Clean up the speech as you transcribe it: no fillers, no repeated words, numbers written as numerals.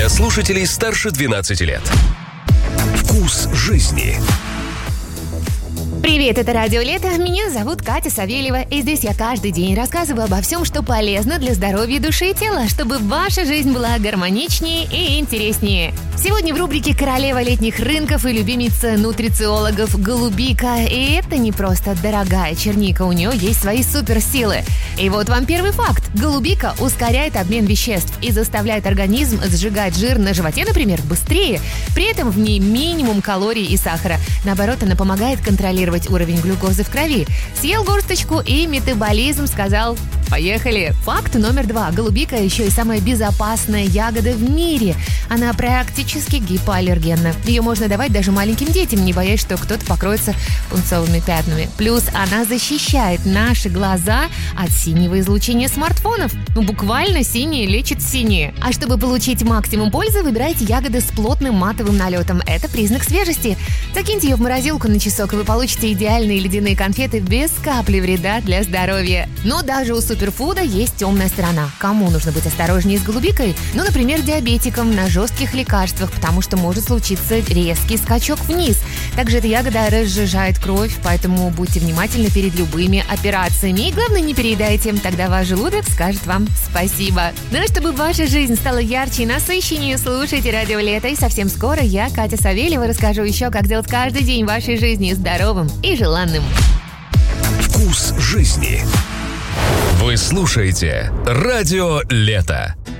слушателей старше 12 лет. Вкус жизни. Привет, это Радио Лето. Меня зовут Катя Савельева, и здесь я каждый день рассказываю обо всем, что полезно для здоровья души и тела, чтобы ваша жизнь была гармоничнее и интереснее. Сегодня в рубрике «Королева летних рынков» и любимица нутрициологов голубика. И это не просто дорогая черника, у нее есть свои суперсилы. И вот вам первый факт. Голубика ускоряет обмен веществ и заставляет организм сжигать жир на животе, например, быстрее. При этом в ней минимум калорий и сахара. Наоборот, она помогает контролировать уровень глюкозы в крови. Съел горсточку и метаболизм сказал: поехали! Факт номер 2. Голубика еще и самая безопасная ягода в мире. Она практически гипоаллергенна. Ее можно давать даже маленьким детям, не боясь, что кто-то покроется пунцовыми пятнами. Плюс она защищает наши глаза от синего излучения смартфонов. Буквально синее лечит синее. А чтобы получить максимум пользы, выбирайте ягоды с плотным матовым налетом. Это признак свежести. Закиньте ее в морозилку на часок, и вы получите идеальные ледяные конфеты без капли вреда для здоровья. Но даже у суперфуда есть темная сторона. Кому нужно быть осторожнее с голубикой? Ну, например, диабетикам на жестких лекарствах, потому что может случиться резкий скачок вниз. Также эта ягода разжижает кровь, поэтому будьте внимательны перед любыми операциями. И главное, не переедайте, тогда ваш желудок скажет вам спасибо. Ну а чтобы ваша жизнь стала ярче и насыщеннее, слушайте Радио Лето. И совсем скоро я, Катя Савельева, расскажу еще, как сделать каждый день вашей жизни здоровым и желанным. Вкус жизни. Вы слушаете Радио Лето.